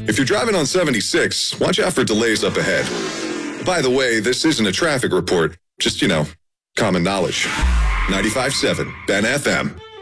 If you're driving on 76, watch out for delays up ahead. By the way, this isn't a traffic report. Just, common knowledge. 95.7 Ben FM.